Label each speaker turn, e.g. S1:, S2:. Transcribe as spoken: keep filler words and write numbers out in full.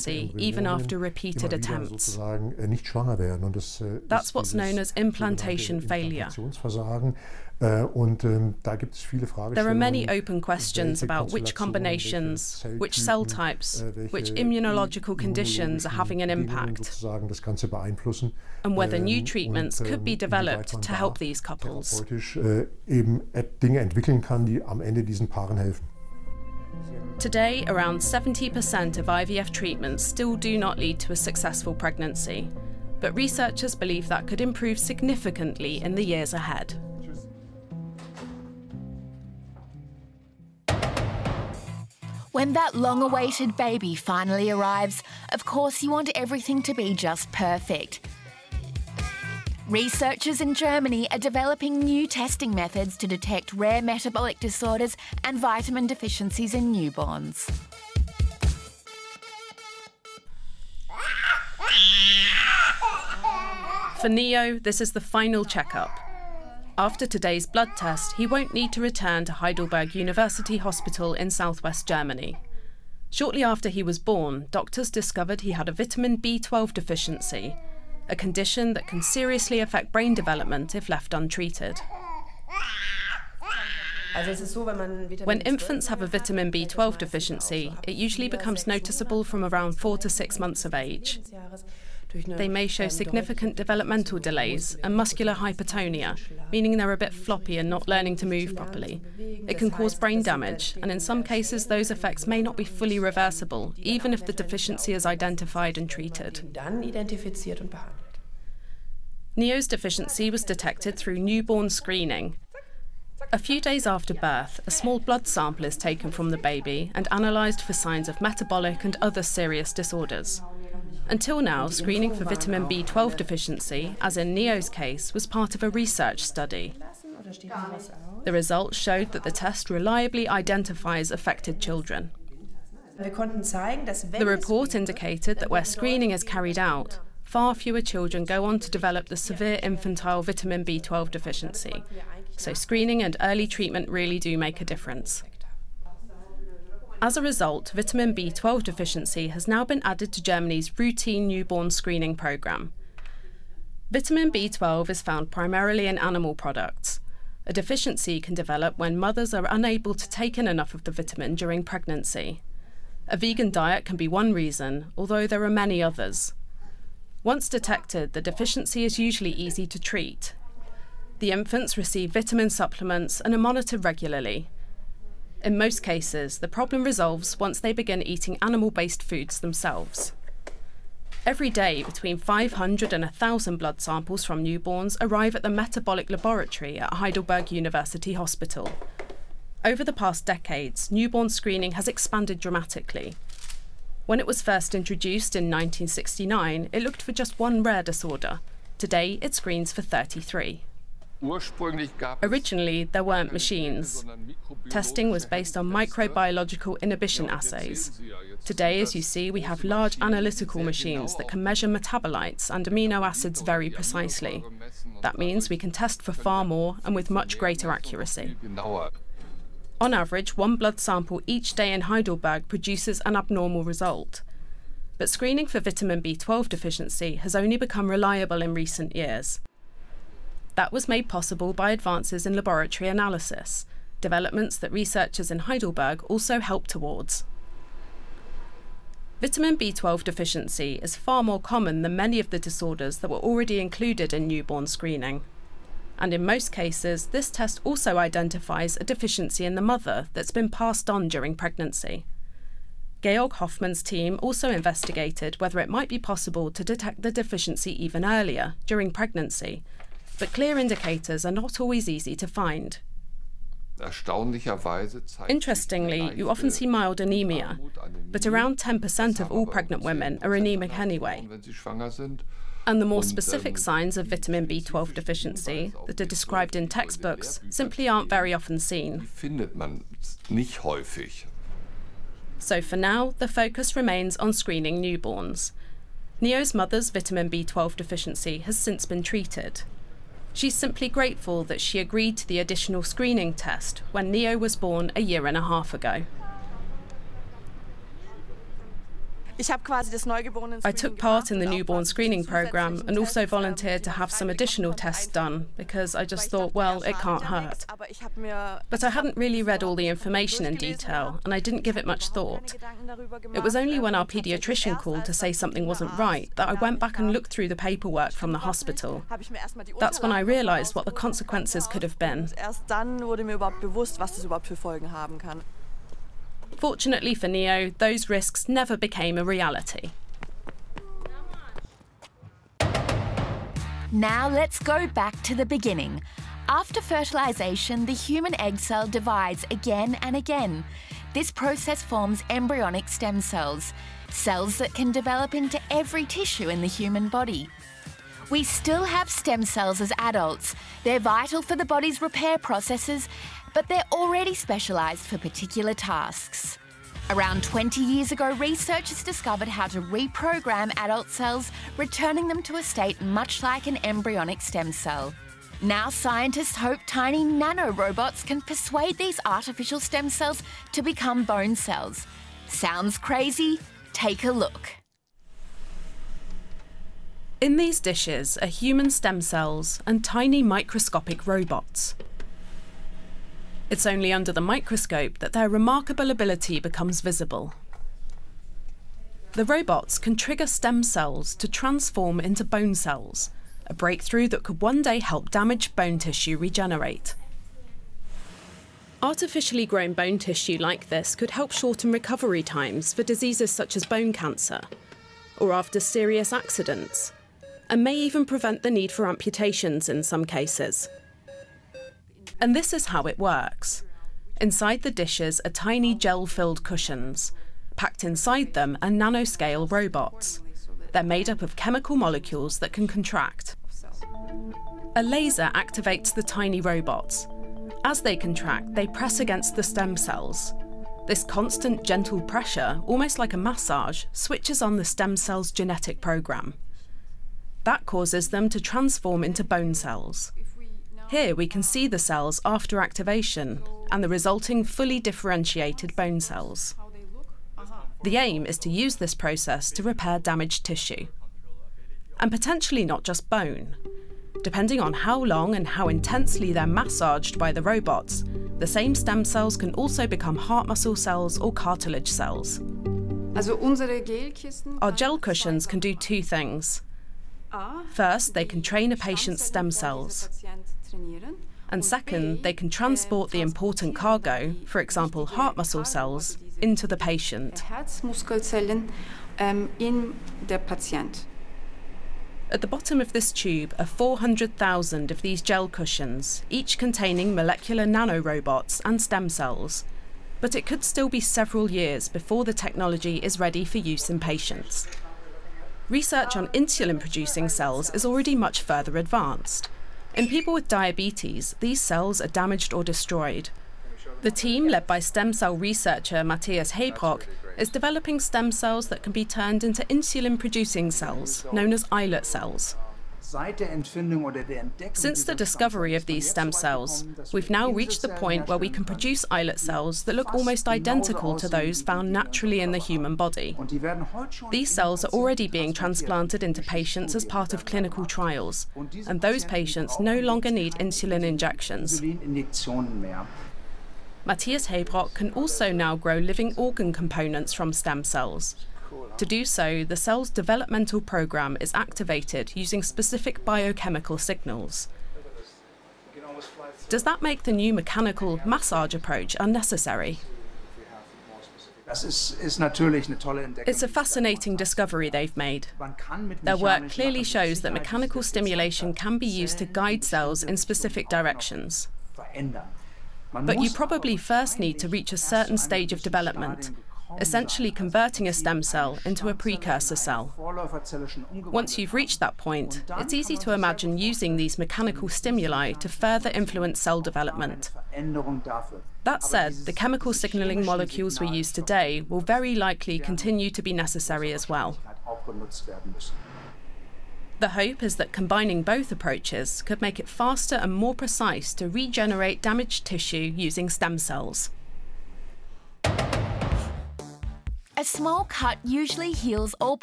S1: pregnancy even after repeated attempts. That's what's known as implantation failure. There are many open questions about which combinations, which cell types, which immunological conditions are having an impact, and whether new treatments could be developed to help these couples. Today, around seventy percent of I V F treatments still do not lead to a successful pregnancy, but researchers believe that could improve significantly in the years ahead.
S2: When that long-awaited baby finally arrives, of course you want everything to be just perfect. Researchers in Germany are developing new testing methods to detect rare metabolic disorders and vitamin deficiencies in newborns.
S1: For Neo, this is the final checkup. After today's blood test, he won't need to return to Heidelberg University Hospital in southwest Germany. Shortly after he was born, doctors discovered he had a vitamin B twelve deficiency, a condition that can seriously affect brain development if left untreated. When infants have a vitamin B twelve deficiency, it usually becomes noticeable from around four to six months of age. They may show significant developmental delays and muscular hypertonia, meaning they're a bit floppy and not learning to move properly. It can cause brain damage, and in some cases those effects may not be fully reversible, even if the deficiency is identified and treated. Neo's deficiency was detected through newborn screening. A few days after birth, a small blood sample is taken from the baby and analysed for signs of metabolic and other serious disorders. Until now, screening for vitamin B twelve deficiency, as in Neo's case, was part of a research study. The results showed that the test reliably identifies affected children. The report indicated that where screening is carried out, far fewer children go on to develop the severe infantile vitamin B twelve deficiency. So screening and early treatment really do make a difference. As a result, vitamin B twelve deficiency has now been added to Germany's routine newborn screening programme. Vitamin B twelve is found primarily in animal products. A deficiency can develop when mothers are unable to take in enough of the vitamin during pregnancy. A vegan diet can be one reason, although there are many others. Once detected, the deficiency is usually easy to treat. The infants receive vitamin supplements and are monitored regularly. In most cases, the problem resolves once they begin eating animal-based foods themselves. Every day, between five hundred and one thousand blood samples from newborns arrive at the metabolic laboratory at Heidelberg University Hospital. Over the past decades, newborn screening has expanded dramatically. When it was first introduced in nineteen sixty-nine, it looked for just one rare disorder. Today, it screens for thirty-three. Originally, there weren't machines. Testing was based on microbiological inhibition assays. Today, as you see, we have large analytical machines that can measure metabolites and amino acids very precisely. That means we can test for far more and with much greater accuracy. On average, one blood sample each day in Heidelberg produces an abnormal result. But screening for vitamin B twelve deficiency has only become reliable in recent years. That was made possible by advances in laboratory analysis, developments that researchers in Heidelberg also help towards. Vitamin B twelve deficiency is far more common than many of the disorders that were already included in newborn screening. And in most cases, this test also identifies a deficiency in the mother that's been passed on during pregnancy. Georg Hoffmann's team also investigated whether it might be possible to detect the deficiency even earlier, during pregnancy, but clear indicators are not always easy to find. Interestingly, you often see mild anemia, but around ten percent of all pregnant women are anemic anyway. And the more specific signs of vitamin B twelve deficiency that are described in textbooks simply aren't very often seen. So for now, the focus remains on screening newborns. Neo's mother's vitamin B twelve deficiency has since been treated. She's simply grateful that she agreed to the additional screening test when Neo was born a year and a half ago. I took part in the newborn screening programme and also volunteered to have some additional tests done because I just thought, well, it can't hurt. But I hadn't really read all the information in detail and I didn't give it much thought. It was only when our paediatrician called to say something wasn't right that I went back and looked through the paperwork from the hospital. That's when I realised what the consequences could have been. Fortunately for Neo, those risks never became a reality.
S2: Now let's go back to the beginning. After fertilisation, the human egg cell divides again and again. This process forms embryonic stem cells, cells that can develop into every tissue in the human body. We still have stem cells as adults. They're vital for the body's repair processes, but they're already specialised for particular tasks. Around twenty years ago, researchers discovered how to reprogram adult cells, returning them to a state much like an embryonic stem cell. Now scientists hope tiny nanorobots can persuade these artificial stem cells to become bone cells. Sounds crazy? Take a look.
S1: In these dishes are human stem cells and tiny microscopic robots. It's only under the microscope that their remarkable ability becomes visible. The robots can trigger stem cells to transform into bone cells, a breakthrough that could one day help damaged bone tissue regenerate. Artificially grown bone tissue like this could help shorten recovery times for diseases such as bone cancer, or after serious accidents, and may even prevent the need for amputations in some cases. And this is how it works. Inside the dishes are tiny gel-filled cushions. Packed inside them are nanoscale robots. They're made up of chemical molecules that can contract. A laser activates the tiny robots. As they contract, they press against the stem cells. This constant, gentle pressure, almost like a massage, switches on the stem cell's genetic program. That causes them to transform into bone cells. Here we can see the cells after activation and the resulting fully differentiated bone cells. The aim is to use this process to repair damaged tissue. And potentially not just bone. Depending on how long and how intensely they're massaged by the robots, the same stem cells can also become heart muscle cells or cartilage cells. Our gel cushions can do two things. First, they can train a patient's stem cells. And second, they can transport the important cargo, for example heart muscle cells, into the patient. At the bottom of this tube are four hundred thousand of these gel cushions, each containing molecular nanorobots and stem cells. But it could still be several years before the technology is ready for use in patients. Research on insulin-producing cells is already much further advanced. In people with diabetes, these cells are damaged or destroyed. The team, led by stem cell researcher Matthias Hebrock, is developing stem cells that can be turned into insulin-producing cells, known as islet cells. Since the discovery of these stem cells, we've now reached the point where we can produce islet cells that look almost identical to those found naturally in the human body. These cells are already being transplanted into patients as part of clinical trials, and those patients no longer need insulin injections. Matthias Hebrock can also now grow living organ components from stem cells. To do so, the cell's developmental program is activated using specific biochemical signals. Does that make the new mechanical massage approach unnecessary? It's a fascinating discovery they've made. Their work clearly shows that mechanical stimulation can be used to guide cells in specific directions. But you probably first need to reach a certain stage of development, essentially converting a stem cell into a precursor cell. Once you've reached that point, it's easy to imagine using these mechanical stimuli to further influence cell development. That said, the chemical signaling molecules we use today will very likely continue to be necessary as well. The hope is that combining both approaches could make it faster and more precise to regenerate damaged tissue using stem cells.
S2: A A small cut usually heals all